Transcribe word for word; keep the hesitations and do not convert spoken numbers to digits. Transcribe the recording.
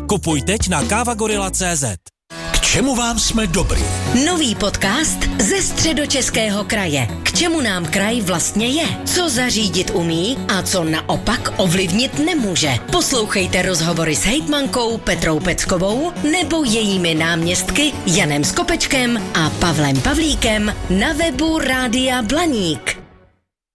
Kupuj teď na kávagorilla tečka cé zet. K čemu vám jsme dobrý? Nový podcast ze Středočeského kraje. K čemu nám kraj vlastně je? Co zařídit umí a co naopak ovlivnit nemůže? Poslouchejte rozhovory s hejtmankou Petrou Peckovou nebo jejími náměstky Janem Skopečkem a Pavlem Pavlíkem na webu Rádia Blaník.